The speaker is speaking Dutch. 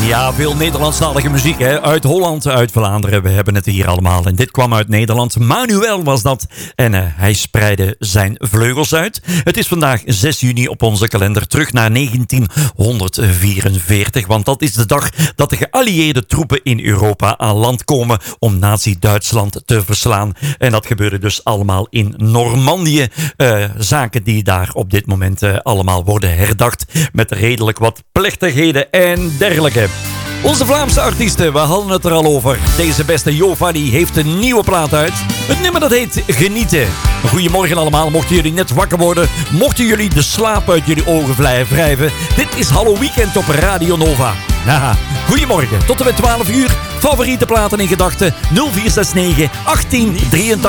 Ja, veel Nederlandstalige muziek, hè? Uit Holland, uit Vlaanderen. We hebben het hier allemaal. En dit kwam uit Nederland. Manuel was dat. En hij spreidde zijn vleugels uit. Het is vandaag 6 juni op onze kalender. Terug naar 1944. Want dat is de dag dat de geallieerde troepen in Europa aan land komen om Nazi-Duitsland te verslaan. En dat gebeurde dus allemaal in Normandië. Zaken die daar op dit moment allemaal worden herdacht. Met redelijk wat plechtigheden en dergelijke. Onze Vlaamse artiesten, we hadden het er al over. Deze beste Jova die heeft een nieuwe plaat uit. Het nummer dat heet Genieten. Goedemorgen allemaal, mochten jullie net wakker worden. Mochten jullie de slaap uit jullie ogen wrijven. Dit is Hallo Weekend op Radio Nova. Haha, goedemorgen, tot en met 12 uur. Favoriete platen in gedachten 0469 1883